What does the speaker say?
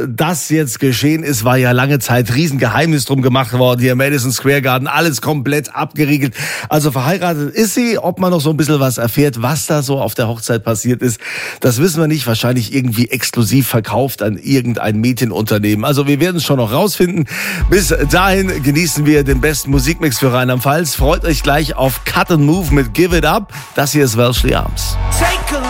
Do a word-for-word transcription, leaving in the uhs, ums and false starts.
das jetzt geschehen ist, war ja lange Zeit Riesengeheimnis drum gemacht worden. Hier im Madison Square Garden, alles komplett abgeriegelt. Also verheiratet ist sie. Ob man noch so ein bisschen was erfährt, was da so auf der Hochzeit passiert ist, das wissen wir nicht. Wahrscheinlich irgendwie exklusiv verkauft an irgendein Medienunternehmen. Also wir werden es schon noch rausfinden. Bis dahin genießen wir den besten Musikmix für Rheinland-Pfalz. Freut euch gleich auf Cut and Move mit Give It Up. Das hier ist Welshly Arms.